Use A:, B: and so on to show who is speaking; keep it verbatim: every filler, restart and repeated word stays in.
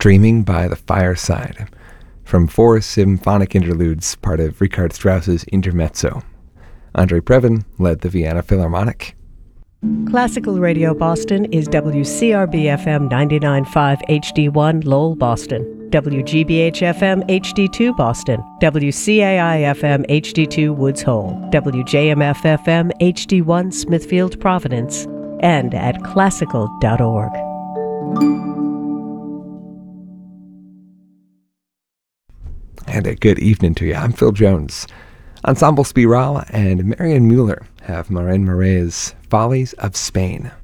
A: Dreaming by the Fireside, from four symphonic interludes, part of Richard Strauss's Intermezzo. Andre Previn led the Vienna Philharmonic.
B: Classical Radio Boston is W C R B F M ninety-nine point five H D one Lowell, Boston, W G B H F M H D two Boston, W C A I F M H D two Woods Hole, W J M F F M H D one Smithfield, Providence, and at classical dot org.
A: And a good evening to you. I'm Phil Jones. Ensemble Spiral and Marian Mueller have Marin Murray's Follies of Spain.